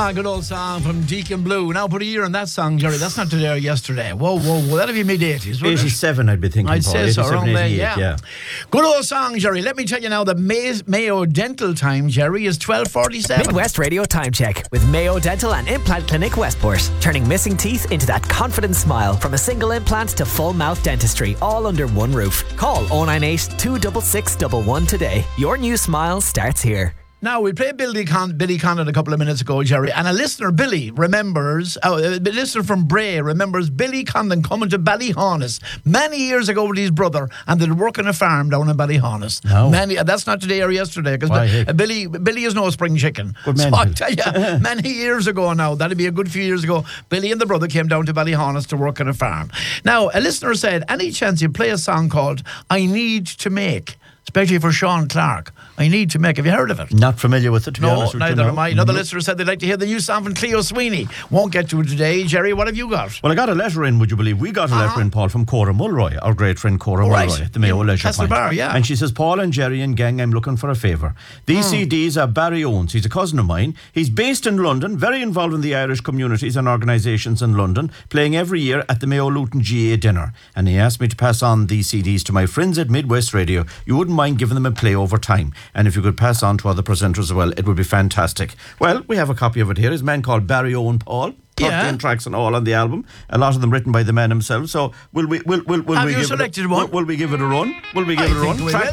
Good old song from Deacon Blue. Now put a year on that song, Jerry. That's not today or yesterday. Whoa. That'd be mid-80s, wouldn't 87, I'd be thinking, I'd Paul. say so, 87, around there, 88, yeah. Good old song, Jerry. Let me tell you now, the Mayo Dental time, Jerry, is 12:47. Midwest Radio Time Check with Mayo Dental and Implant Clinic Westport. Turning missing teeth into that confident smile. From a single implant to full mouth dentistry, all under one roof. Call 098 266 111 today. Your new smile starts here. Now, we played Billy Condon a couple of minutes ago, Jerry, and a listener, Billy, remembers, a listener from Bray remembers Billy Condon coming to Ballyhaunis many years ago with his brother, and they'd work on a farm down in Ballyhaunis. No. That's not today or yesterday, because Billy is no spring chicken. Good so man. I tell you, many years ago now, that'd be a good few years ago, Billy and the brother came down to Ballyhaunis to work on a farm. Now, a listener said, any chance you play a song called I Need to Make, especially for Sean Clark. I Need to Make. Have you heard of it? Not familiar with it, to be honest with you. Neither am I. Another listener said they'd like to hear the new song from Cleo Sweeney. Won't get to it today. Jerry, what have you got? Well, I got a letter in, would you believe? We got a letter in, Paul, from Cora Mulroy, our great friend Cora Mulroy at the Mayo Leisure Point. Bar, yeah. And she says, Paul and Jerry and gang, I'm looking for a favour. These CDs are Barry owns. He's a cousin of mine. He's based in London, very involved in the Irish communities and organisations in London, playing every year at the Mayo Luton GA dinner. And he asked me to pass on these CDs to my friends at Midwest Radio. You wouldn't mind giving them a play over time. And if you could pass on to other presenters as well, it would be fantastic. Well, we have a copy of it here. It's a man called Barry Owen Paul. 13 tracks and all on the album. A lot of them written by the man himself. So will we Have you selected one? Will we give it a run? Will we give it a run?